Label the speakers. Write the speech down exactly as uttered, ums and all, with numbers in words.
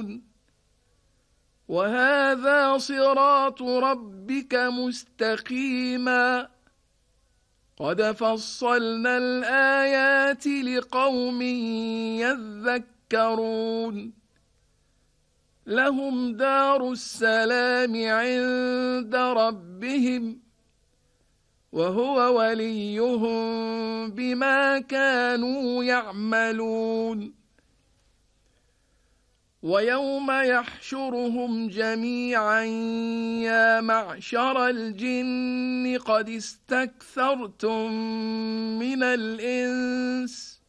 Speaker 1: يعملون وهذا صراط ربك مستقيما قد فصلنا الآيات لقوم يذكرون لهم دار السلام عند ربهم وهو وليهم بما كانوا يعملون ويوم يحشرهم جميعا يا معشر الجن قد استكثرتم من الإنس